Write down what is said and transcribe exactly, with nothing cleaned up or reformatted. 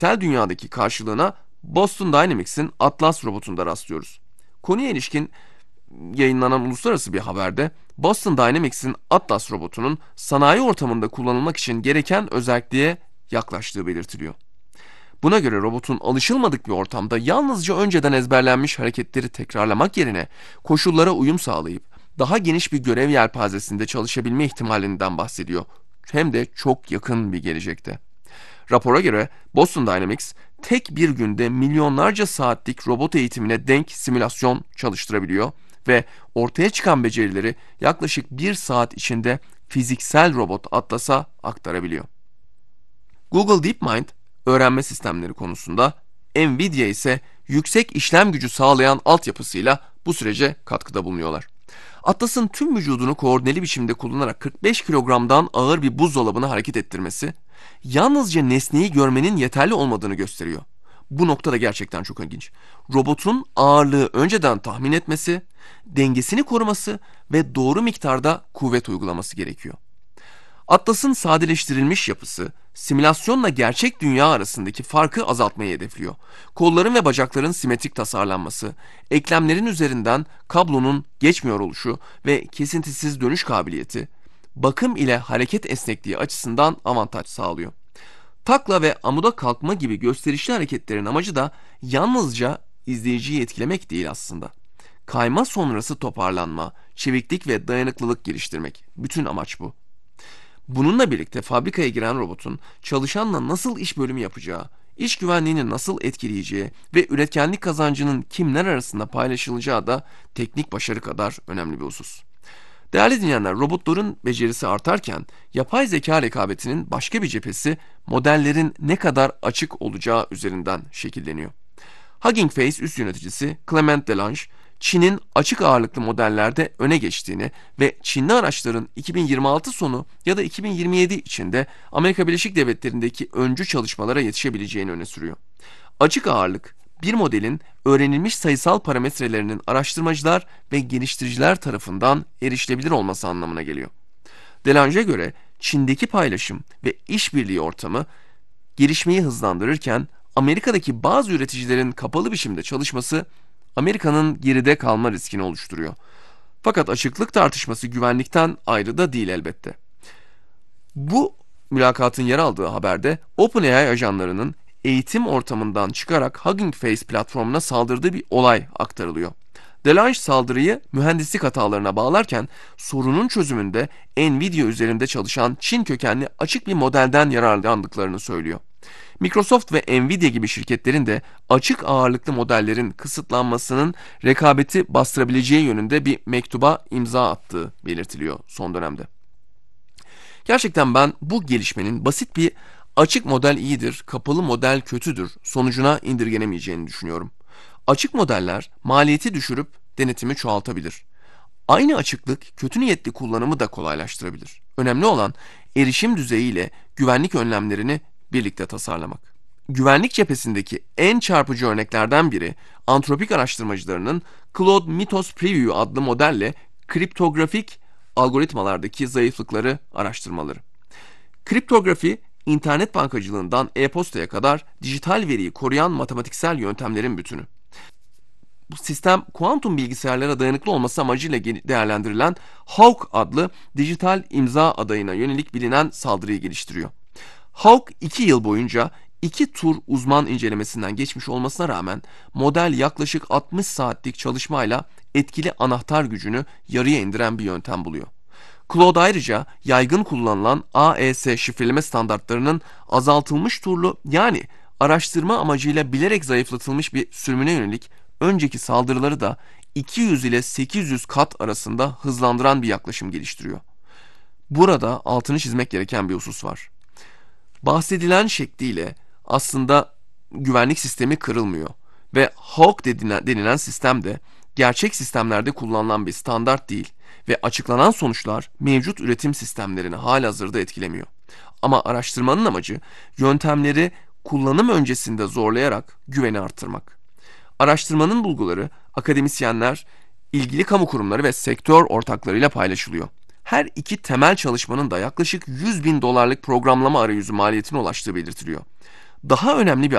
Tel dünyadaki karşılığına Boston Dynamics'in Atlas robotunda rastlıyoruz. Konuya ilişkin yayınlanan uluslararası bir haberde Boston Dynamics'in Atlas robotunun sanayi ortamında kullanılmak için gereken özelliğe yaklaştığı belirtiliyor. Buna göre robotun alışılmadık bir ortamda yalnızca önceden ezberlenmiş hareketleri tekrarlamak yerine koşullara uyum sağlayıp daha geniş bir görev yelpazesinde çalışabilme ihtimalinden bahsediyor. Hem de çok yakın bir gelecekte. Rapora göre Boston Dynamics tek bir günde milyonlarca saatlik robot eğitimine denk simülasyon çalıştırabiliyor ve ortaya çıkan becerileri yaklaşık bir saat içinde fiziksel robot Atlas'a aktarabiliyor. Google DeepMind öğrenme sistemleri konusunda, Nvidia ise yüksek işlem gücü sağlayan altyapısıyla bu sürece katkıda bulunuyorlar. Atlas'ın tüm vücudunu koordineli biçimde kullanarak kırk beş kilogramdan ağır bir buzdolabını hareket ettirmesi, yalnızca nesneyi görmenin yeterli olmadığını gösteriyor. Bu nokta da gerçekten çok ilginç. Robotun ağırlığı önceden tahmin etmesi, dengesini koruması ve doğru miktarda kuvvet uygulaması gerekiyor. Atlas'ın sadeleştirilmiş yapısı, simülasyonla gerçek dünya arasındaki farkı azaltmayı hedefliyor. Kolların ve bacakların simetrik tasarlanması, eklemlerin üzerinden kablonun geçmiyor oluşu ve kesintisiz dönüş kabiliyeti, bakım ile hareket esnekliği açısından avantaj sağlıyor. Takla ve amuda kalkma gibi gösterişli hareketlerin amacı da yalnızca izleyiciyi etkilemek değil aslında. Kayma sonrası toparlanma, çeviklik ve dayanıklılık geliştirmek. Bütün amaç bu. Bununla birlikte fabrikaya giren robotun çalışanla nasıl iş bölümü yapacağı, iş güvenliğini nasıl etkileyeceği ve üretkenlik kazancının kimler arasında paylaşılacağı da teknik başarı kadar önemli bir husus. Değerli dinleyenler, robotların becerisi artarken yapay zeka rekabetinin başka bir cephesi modellerin ne kadar açık olacağı üzerinden şekilleniyor. Hugging Face üst yöneticisi Clement Delange, Çin'in açık ağırlıklı modellerde öne geçtiğini ve Çinli araçların iki bin yirmi altı sonu ya da iki bin yirmi yedi içinde Amerika Birleşik Devletleri'ndeki öncü çalışmalara yetişebileceğini öne sürüyor. Açık ağırlık, bir modelin öğrenilmiş sayısal parametrelerinin araştırmacılar ve geliştiriciler tarafından erişilebilir olması anlamına geliyor. Delange'e göre Çin'deki paylaşım ve işbirliği ortamı gelişmeyi hızlandırırken Amerika'daki bazı üreticilerin kapalı biçimde çalışması Amerika'nın geride kalma riskini oluşturuyor. Fakat açıklık tartışması güvenlikten ayrı da değil elbette. Bu mülakatın yer aldığı haberde OpenAI ajanlarının eğitim ortamından çıkarak Hugging Face platformuna saldırdığı bir olay aktarılıyor. Delange saldırıyı mühendislik hatalarına bağlarken sorunun çözümünde Nvidia üzerinde çalışan Çin kökenli açık bir modelden yararlandıklarını söylüyor. Microsoft ve Nvidia gibi şirketlerin de açık ağırlıklı modellerin kısıtlanmasının rekabeti bastırabileceği yönünde bir mektuba imza attığı belirtiliyor son dönemde. Gerçekten ben bu gelişmenin basit bir açık model iyidir, kapalı model kötüdür sonucuna indirgenemeyeceğini düşünüyorum. Açık modeller maliyeti düşürüp denetimi çoğaltabilir. Aynı açıklık kötü niyetli kullanımı da kolaylaştırabilir. Önemli olan erişim düzeyiyle güvenlik önlemlerini birlikte tasarlamak. Güvenlik cephesindeki en çarpıcı örneklerden biri Anthropic araştırmacılarının Claude Mythos Preview adlı modelle kriptografik algoritmalardaki zayıflıkları araştırmaları. Kriptografi, internet bankacılığından e-postaya kadar dijital veriyi koruyan matematiksel yöntemlerin bütünü. Bu sistem kuantum bilgisayarlara dayanıklı olması amacıyla değerlendirilen Hawk adlı dijital imza adayına yönelik bilinen saldırıyı geliştiriyor. Hawk iki yıl boyunca iki tur uzman incelemesinden geçmiş olmasına rağmen model yaklaşık altmış saatlik çalışmayla etkili anahtar gücünü yarıya indiren bir yöntem buluyor. Claude ayrıca yaygın kullanılan A E S şifreleme standartlarının azaltılmış turlu yani araştırma amacıyla bilerek zayıflatılmış bir sürümüne yönelik önceki saldırıları da iki yüz ile sekiz yüz kat arasında hızlandıran bir yaklaşım geliştiriyor. Burada altını çizmek gereken bir husus var. Bahsedilen şekliyle aslında güvenlik sistemi kırılmıyor ve Hawk denilen, denilen sistem de gerçek sistemlerde kullanılan bir standart değil ve açıklanan sonuçlar mevcut üretim sistemlerini halihazırda etkilemiyor. Ama araştırmanın amacı yöntemleri kullanım öncesinde zorlayarak güveni arttırmak. Araştırmanın bulguları akademisyenler, ilgili kamu kurumları ve sektör ortaklarıyla paylaşılıyor. Her iki temel çalışmanın da yaklaşık yüz bin dolarlık programlama arayüzü maliyetine ulaştığı belirtiliyor. Daha önemli bir